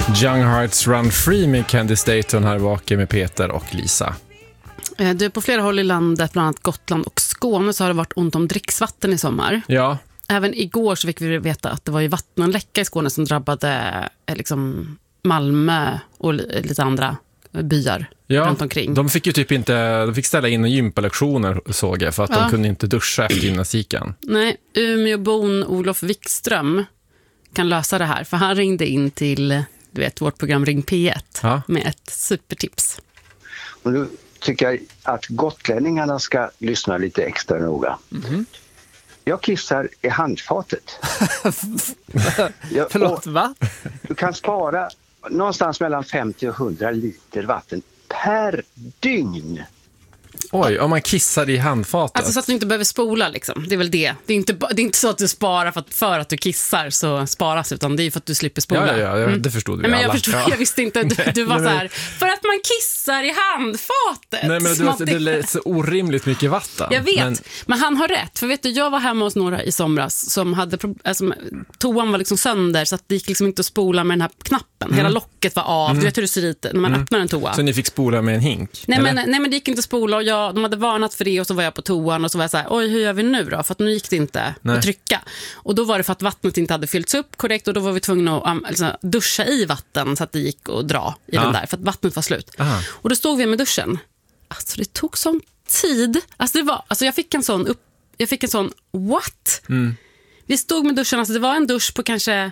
Young Hearts Run Free med Candy Staton här vaken med Peter och Lisa. Du, på flera håll i landet, bland annat Gotland och Skåne, så har det varit ont om dricksvatten i sommar. Ja. Även igår så fick vi veta att det var ju vattenläcka i Skåne som drabbade liksom Malmö och lite andra byar runt omkring. De fick ju typ inte, de fick ställa in gympalektioner såg jag, för att de kunde inte duscha efter gymnastiken. Nej, Umeåbon Olof Wikström kan lösa det här, för han ringde in till vårt program Ring P1 med ett supertips. Och nu tycker jag att gotlänningarna ska lyssna lite extra noga. Mm-hmm. Jag kissar i handfatet. Förlåt, va? Du kan spara någonstans mellan 50 och 100 liter vatten per dygn. Oj, om man kissar i handfatet. Alltså så att du inte behöver spola liksom. Det är väl det. Det är inte så att du sparar för att du kissar så sparas, utan det är för att du slipper spola. Ja, det förstod vi men alla. Jag visste inte. Du var så här, för att man kissar i handfatet. Nej, men det lät så orimligt mycket vatten. Jag vet, men han har rätt. För vet du, jag var hemma hos några i somras som hade toan var liksom sönder, så att det gick liksom inte att spola med den här knappen. Hela locket var av. Du vet hur det ser ut när man öppnar en toa. Så ni fick spola med en hink? Nej, men det gick inte att spola, och de hade varnat för det, och så var jag på toan och så var jag så här, oj, hur gör vi nu då? För att nu gick det inte att trycka. Och då var det för att vattnet inte hade fyllts upp korrekt, och då var vi tvungna att duscha i vatten så att det gick att dra i den där, för att vattnet var slut. Aha. Och då stod vi med duschen. Alltså det tog sån tid. Alltså jag fick en sån what? Vi stod med duschen, alltså det var en dusch på kanske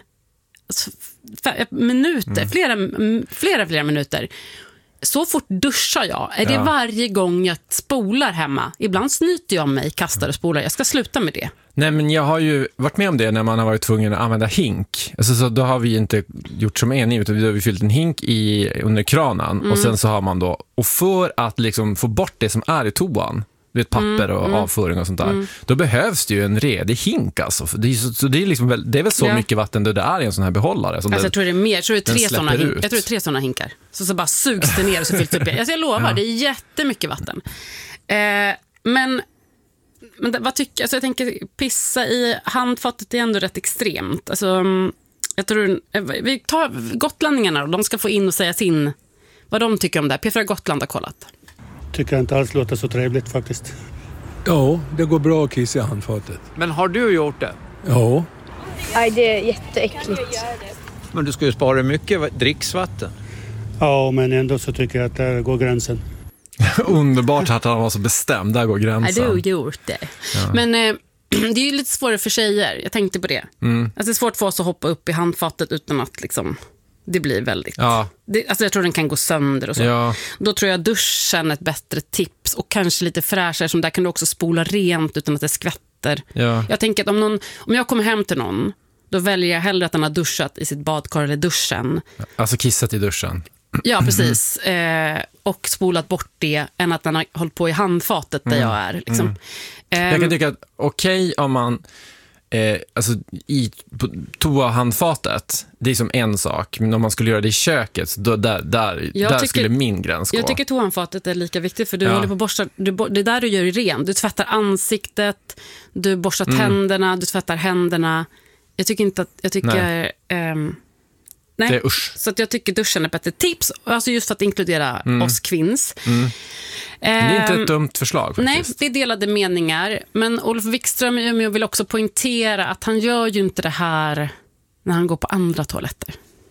minuter, flera minuter. Så fort duschar jag. Är det varje gång jag spolar hemma? Ibland snyter jag mig, kastar och spolar. Jag ska sluta med det. Nej, men jag har ju varit med om det när man har varit tvungen att använda hink. Alltså, så då har vi inte gjort som en, utan då har vi fyllt en hink under kranen. Och sen så har man då, och för att liksom få bort det som är i toan, papper och avföring och sånt där, då behövs det ju en redig hink alltså. Det är väl så mycket vatten det är i en sån här behållare. Alltså, jag tror det är mer. Jag tror det är 3 såna hinkar. Så bara sugs det ner och så fylls det upp. Alltså, jag lovar, det är jättemycket vatten. Men vad tycker alltså, jag tänker, pissa i handfatet är ändå rätt extremt. Alltså, jag tror vi tar gotlänningarna och de ska få in och säga vad de tycker om det. P4 Gotland har kollat. Tycker inte alls låter så trevligt faktiskt. Ja, det går bra att kissa i handfatet. Men har du gjort det? Ja. Nej, det är jätteäckligt. Men du ska ju spara mycket dricksvatten. Ja, men ändå så tycker jag att där går gränsen. Underbart att han var så bestämd, där går gränsen. Har du gjort det? Ja. Men det är ju lite svårare för tjejer, jag tänkte på det. Alltså, det är svårt för oss att hoppa upp i handfatet utan att liksom, det blir väldigt... Ja. Alltså jag tror den kan gå sönder och så. Ja. Då tror jag duschen är ett bättre tips, och kanske lite fräschare, som där kan du också spola rent utan att det skvätter. Ja. Jag tänker att om jag kommer hem till någon, då väljer jag hellre att den har duschat i sitt badkar eller duschen. Alltså kissat i duschen. Ja, precis. Och spolat bort det, än att den har hållit på i handfatet där jag är. Liksom. Jag kan tycka att okej, om man alltså på toahandfatet, det är som en sak, men om man skulle göra det i köket, då där skulle min gräns gå. Jag tycker toahandfatet är lika viktigt, för du håller på att borsta, det är där du gör det ren. Du tvättar ansiktet, du borstar tänderna, du tvättar händerna. Jag tycker nej. Det är usch. Så att jag tycker duschen är bättre tips, alltså just för att inkludera oss kvinns. Det är inte ett dumt förslag faktiskt. Nej, det är delade meningar. Men Olof Wikström vill också poängtera att han gör ju inte det här när han går på andra toaletter.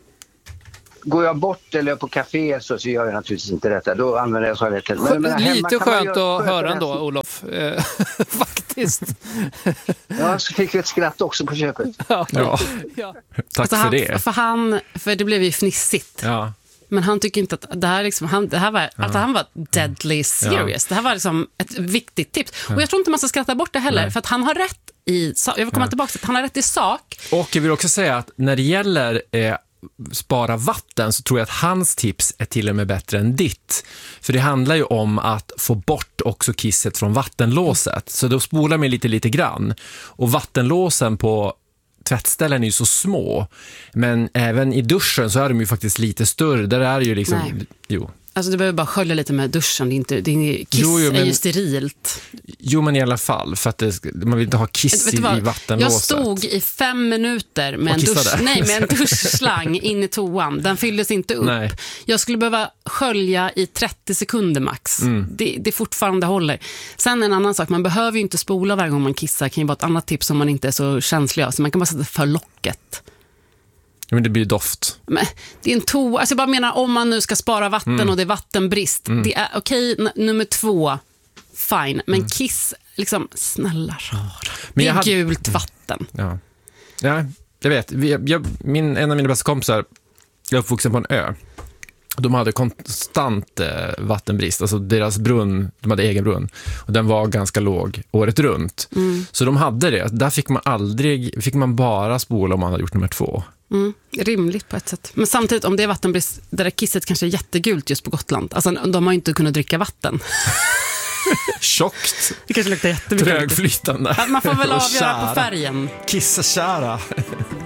Går jag bort eller på café så gör jag naturligtvis inte detta. Då använder jag toaletten. Lite skönt att höra ändå, Olof. Faktiskt. Ja, så fick vi ett skratt också på köpet. Ja. Tack alltså för det. För det blev ju fnissigt. Ja. Men han tycker inte att det här liksom, han var deadly serious. Det här var liksom ett viktigt tips. Och jag tror inte man ska skratta bort det heller. Nej. För att han har rätt i sak. Jag vill komma tillbaka till att han har rätt i sak. Och jag vill också säga att när det gäller spara vatten, så tror jag att hans tips är till och med bättre än ditt. För det handlar ju om att få bort också kisset från vattenlåset. Så då spolar man lite grann. Och vattenlåsen på tvättställen är ju så små. Men även i duschen så är de ju faktiskt lite större. Där är det ju liksom... Alltså du behöver bara skölja lite med duschen. Kiss är ju sterilt. Jo, men i alla fall. För att man vill inte ha kiss i vattenlåset. Jag stod i 5 minuter med en duschslang in i toan. Den fylldes inte upp. Nej. Jag skulle behöva skölja i 30 sekunder max. Det fortfarande håller. Sen en annan sak. Man behöver ju inte spola varje gång man kissar. Det kan ju vara ett annat tips om man inte är så känslig. Så man kan bara sätta för locket. Men det blir doft. Men det är en toa. Alltså jag bara menar, om man nu ska spara vatten och det är vattenbrist. Det är okej, nummer 2. Fine. Men kiss, liksom, snälla rara. Det är gult vatten. Ja, jag vet. En av mina bästa kompisar, jag är uppvuxen på en ö. De hade konstant vattenbrist. Alltså deras brunn, de hade egen brunn. Och den var ganska låg året runt. Så de hade det. Där fick man bara spola om man hade gjort nummer 2. Rimligt på ett sätt. Men samtidigt, om det är vattenbrist, det där kisset kanske är jättegult just på Gotland. Alltså de har ju inte kunnat dricka vatten. Tjockt. Det kanske luktar jättemycket. Trögflytande. Man får väl avgöra på färgen. Kissa kära.